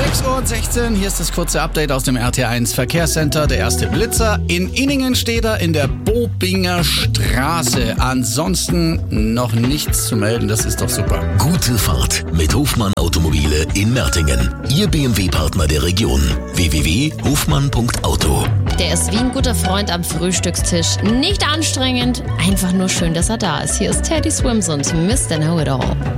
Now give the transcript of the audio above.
6:16 Uhr, hier ist das kurze Update aus dem RT1 Verkehrscenter. Der erste Blitzer in Inningen steht er in der Bobinger Straße. Ansonsten noch nichts zu melden, das ist doch super. Gute Fahrt mit Hofmann Automobile in Mertingen. Ihr BMW-Partner der Region. www.hofmann.auto. Der ist wie ein guter Freund am Frühstückstisch. Nicht anstrengend, einfach nur schön, dass er da ist. Hier ist Teddy Swims und Mr. Know-It-All.